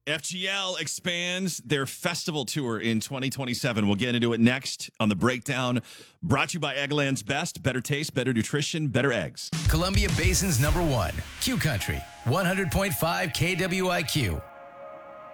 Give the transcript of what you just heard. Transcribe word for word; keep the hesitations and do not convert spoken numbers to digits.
F G L expands their festival tour in twenty twenty-seven. We'll get into it next on The Breakdown. Brought to you by Eggland's Best. Better taste, better nutrition, better eggs. Columbia Basin's number one, Q Country, one hundred point five K W I Q.